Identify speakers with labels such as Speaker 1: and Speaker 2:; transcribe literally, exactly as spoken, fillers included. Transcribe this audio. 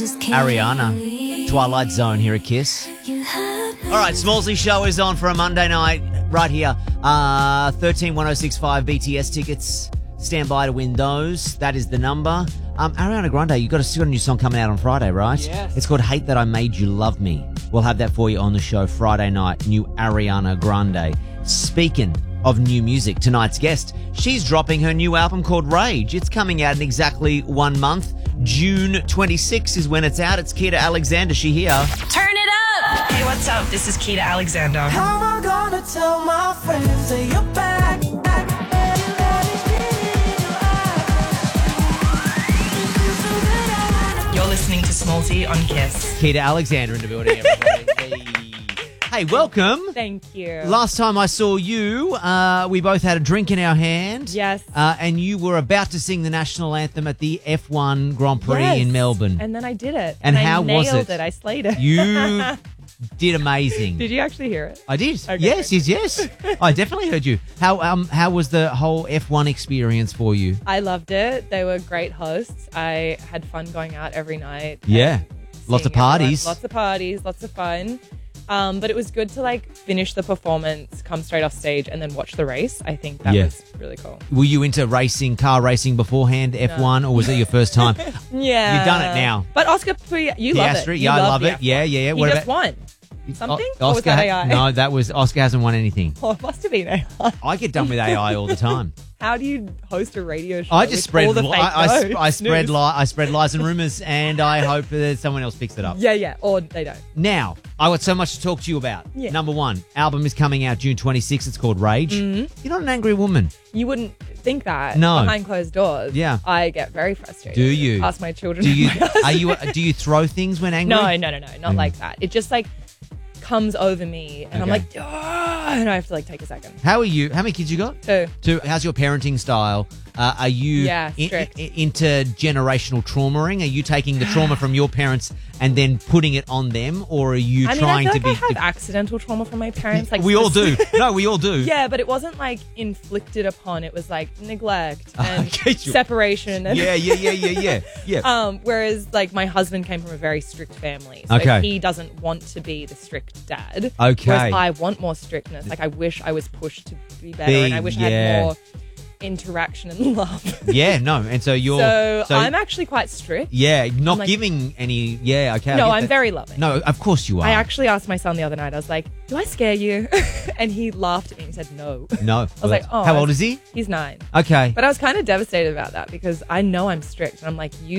Speaker 1: Ariana, Twilight Zone here at Kiss. All right, Smallsy show is on for a Monday night right here. Uh, thirteen one oh six five B T S tickets. Stand by to win those. That is the number. Um, Ariana Grande, you got a, got a new song coming out on Friday, right?
Speaker 2: Yes.
Speaker 1: It's called Hate That I Made You Love Me. We'll have that for you on the show Friday night. New Ariana Grande. Speaking of new music, tonight's guest, she's dropping her new album called Rage. It's coming out in exactly one month. June twenty-sixth is when it's out. It's Keita Alexander. She here.
Speaker 3: Turn it up!
Speaker 4: Hey, what's up? This is Keita Alexander.
Speaker 5: How am I gonna tell my friends that you're back? back,
Speaker 4: You're listening to Smallsy on Kiss.
Speaker 1: Keita Alexander in the building, everybody. Hey. Hey, welcome.
Speaker 2: Thank you.
Speaker 1: Last time I saw you, uh, we both had a drink in our hand.
Speaker 2: Yes.
Speaker 1: Uh, and you were about to sing the national anthem at the F one Grand Prix
Speaker 2: Yes.
Speaker 1: in Melbourne.
Speaker 2: And then I did it.
Speaker 1: And
Speaker 2: I
Speaker 1: how was
Speaker 2: nailed
Speaker 1: it?
Speaker 2: I slayed it.
Speaker 1: You did amazing.
Speaker 2: Did you actually hear it?
Speaker 1: I did.
Speaker 2: Okay,
Speaker 1: yes,
Speaker 2: good.
Speaker 1: yes, yes. I definitely heard you. How um how was the whole F one experience for you?
Speaker 2: I loved it. They were great hosts. I had fun going out every night.
Speaker 1: Yeah.
Speaker 2: and
Speaker 1: Lots of
Speaker 2: seeing everyone.
Speaker 1: parties.
Speaker 2: Lots of parties. Lots of fun. Um, but it was good to like finish the performance, come straight off stage, and then watch the race. I think that
Speaker 1: Yeah.
Speaker 2: was really cool.
Speaker 1: Were you into racing, car racing beforehand, F one, or was it your first time?
Speaker 2: Yeah,
Speaker 1: You've done it now.
Speaker 2: But Oscar, you
Speaker 1: The
Speaker 2: love
Speaker 1: Astrid-
Speaker 2: it. You
Speaker 1: yeah, I love
Speaker 2: the
Speaker 1: it.
Speaker 2: F one.
Speaker 1: Yeah, yeah, yeah.
Speaker 2: He
Speaker 1: What
Speaker 2: just
Speaker 1: about-
Speaker 2: won something.
Speaker 1: O-
Speaker 2: or was
Speaker 1: Oscar
Speaker 2: that
Speaker 1: ha-
Speaker 2: A I?
Speaker 1: No, that was Oscar hasn't won anything.
Speaker 2: Oh, it must have been A I.
Speaker 1: I get done with A I all the time.
Speaker 2: How do you host a radio show?
Speaker 1: I just
Speaker 2: with
Speaker 1: spread
Speaker 2: all the
Speaker 1: li-
Speaker 2: fake
Speaker 1: I, I, sp-
Speaker 2: notes?
Speaker 1: I spread
Speaker 2: News.
Speaker 1: li- I spread lies and rumors, and I hope that someone else picks it up.
Speaker 2: Yeah, yeah, or they don't.
Speaker 1: Now, I got so much to talk to you about.
Speaker 2: Yeah.
Speaker 1: Number one, album is coming out June twenty-sixth. It's called Rage.
Speaker 2: Mm-hmm.
Speaker 1: You're not an angry woman.
Speaker 2: You wouldn't think that.
Speaker 1: No.
Speaker 2: Behind closed doors.
Speaker 1: Yeah.
Speaker 2: I get very frustrated.
Speaker 1: Do you?
Speaker 2: Ask my children.
Speaker 1: Do you?
Speaker 2: and my husband.
Speaker 1: Are you? Do you throw things when angry?
Speaker 2: No, no, no, no, not
Speaker 1: Mm.
Speaker 2: like that. It just like comes over me, and I'm
Speaker 1: Okay.
Speaker 2: like, "Ah," and I have to like take a second.
Speaker 1: How are you? How many kids you got?
Speaker 2: Two.
Speaker 1: Two. How's your parenting style? Uh, are you
Speaker 2: Yeah,
Speaker 1: in-
Speaker 2: strict.
Speaker 1: in- intergenerational traumaing? Are you taking the trauma from your parents and then putting it on them, or are you
Speaker 2: I mean,
Speaker 1: trying
Speaker 2: I feel
Speaker 1: to
Speaker 2: like
Speaker 1: be?
Speaker 2: I have accidental trauma from my parents. Like
Speaker 1: we all do.
Speaker 2: specific-
Speaker 1: No, we all do.
Speaker 2: Yeah, but it wasn't like inflicted upon. It was like neglect and
Speaker 1: Okay, sure.
Speaker 2: separation. And
Speaker 1: Yeah, yeah, yeah, yeah, yeah, yeah.
Speaker 2: Um, whereas like my husband came from a very strict family. So
Speaker 1: Okay.
Speaker 2: he doesn't want to be the strict dad.
Speaker 1: Okay.
Speaker 2: Whereas I want more strictness. Like I wish I was pushed to be better
Speaker 1: Be-
Speaker 2: and I wish I
Speaker 1: yeah.
Speaker 2: had more interaction and love.
Speaker 1: Yeah, no, and so you're.
Speaker 2: So, I'm actually quite strict.
Speaker 1: Yeah, not
Speaker 2: like-
Speaker 1: giving any. Yeah, okay. I
Speaker 2: No,
Speaker 1: get
Speaker 2: I'm
Speaker 1: that.
Speaker 2: very loving.
Speaker 1: No, of course you are.
Speaker 2: I actually asked my son the other night, I was like, do I scare you? And he laughed at me and he said no.
Speaker 1: No.
Speaker 2: I was like, oh.
Speaker 1: How old is he?
Speaker 2: He's nine.
Speaker 1: Okay.
Speaker 2: But I was kind of devastated about that because I know I'm strict. And I'm like, you